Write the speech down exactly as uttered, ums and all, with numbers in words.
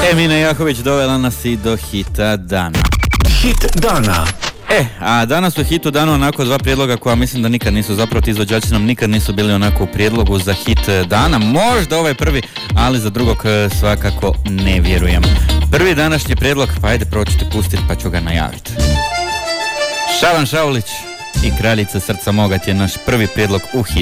Emina Jahović dovela nas i do hita dana. Hit dana. E, a danas u hitu dana onako dva prijedloga koja mislim da nikad nisu, zapravo ti izvođači nam nikad nisu bili onako u prijedlogu za hit dana. Možda ovaj prvi, ali za drugog svakako ne vjerujem. Prvi današnji prijedlog, pa ajde prvo ću ti pustiti pa ću ga najaviti. Šaban Šaulić i Kraljica srca moga ti je naš prvi prijedlog u hit.